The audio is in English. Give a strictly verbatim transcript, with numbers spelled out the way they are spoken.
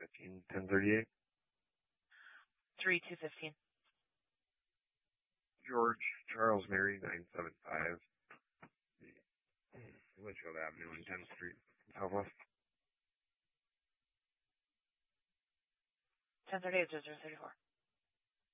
fifteen, ten thirty-eight. three two fifteen. George Charles Mary nine seven five. Litchfield Avenue and tenth Street, Southwest. ten thirty-eight, zero zero thirty-four.